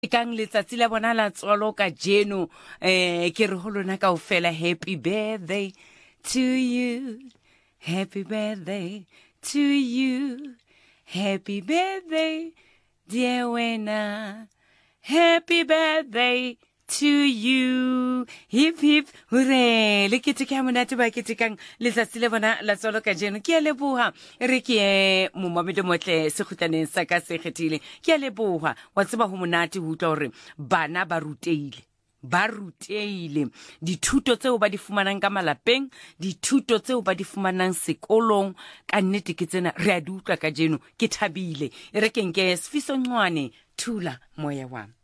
Kang letsatsi la bona la tswalo ka jeno ke re ho lona kaofela happy birthday to you, happy birthday to you, happy birthday dear Wena, happy birthday to you, hip hip hooray. Le ke teka monate ba ke tekang letsatsi le bona la tswalo ka jeno. Ke a leboha re ke mo mamedi motle se khutlaneng sa ka se kgethile. Ke a leboha wa tseba ho monate ho utlwa hore bana ba ruteile dithuto tseo ba di fumanang ka malapeng, dithuto tseo ba di fumanang sekolong. Ka nnete ke tsena re a di utlwa ka jeno, ke thabile e re ke nke Sifiso Ncwane thula moya wa